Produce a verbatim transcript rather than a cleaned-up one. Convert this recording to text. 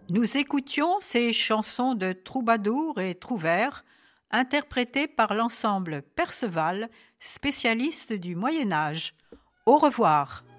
Nous écoutions ces chansons de troubadours et trouvères interprétées par l'ensemble Perceval, spécialiste du Moyen Âge. Au revoir.